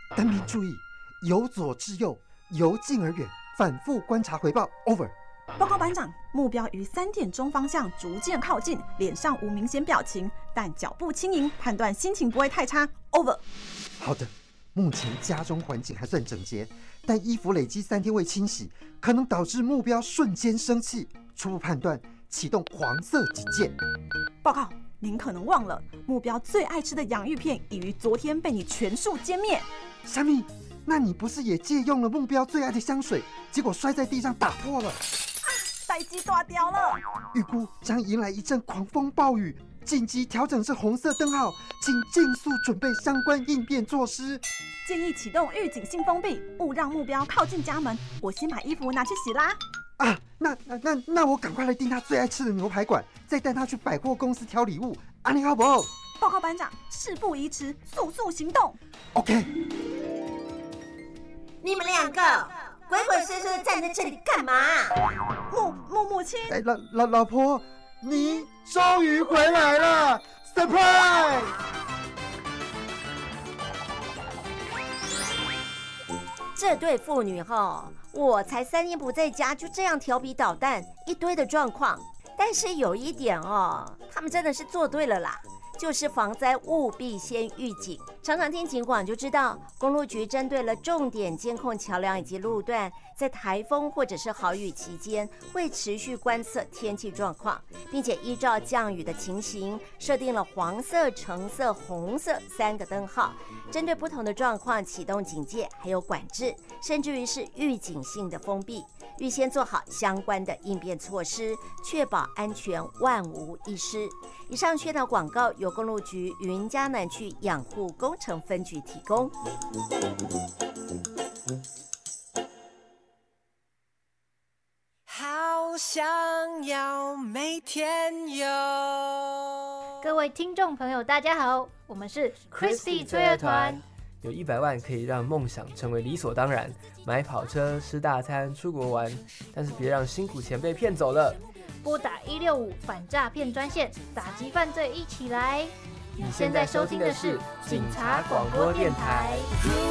单兵注意，由左至右，由近而远，反复观察回报。Over。 报告班长，目标于3点钟方向逐渐靠近，脸上无明显表情，但脚步轻盈，判断心情不会太差。Over。 好的，目前家中环境还算整洁，但衣服累积3天未清洗，可能导致目标瞬间生气。初步判断，启动黄色警戒。 报告，您可能忘了，目标最爱吃的洋芋片已于昨天被你全数歼灭。 虾米，那你不是也借用了目标最爱的香水，结果摔在地上打破了？ 代机大掉了， 预估将迎来一阵狂风暴雨，紧急调整至红色灯号，请尽速准备相关应变措施。 建议启动预警性封闭，勿让目标靠近家门。我先把衣服拿去洗啦。 啊，那我赶快来订他最爱吃的牛排馆，再带他去百货公司挑礼物。啊，你好不好？ 报告班长，事不宜迟，速速行动。 OK。 你们2个鬼鬼祟祟的站在这里干嘛？ 母亲。 老婆，你终于回来了 ，surprise！ 这对父女我才3天不在家，就这样调皮捣蛋，一堆的状况。但是有一点他们真的是做对了啦，就是防灾务必先预警。常常听警广就知道，公路局针对了重点监控桥梁以及路段，在台风或者是豪雨期间，会持续观测天气状况，并且依照降雨的情形，设定了黄色、橙色、红色3个灯号，针对不同的状况启动警戒，还有管制，甚至于是预警性的封闭，预先做好相关的应变措施，确保安全万无一失。以上宣导广告由公路局云嘉南区养护工程分局提供。 好想要每天有。 各位听众朋友，大家好，我们是 Christy 催儿团。 有100万可以让梦想成为理所当然，买跑车、吃大餐、出国玩，但是别让辛苦钱被骗走了。 拨打165反诈骗专线，打击犯罪一起来。 你现在收听的是警察广播电台。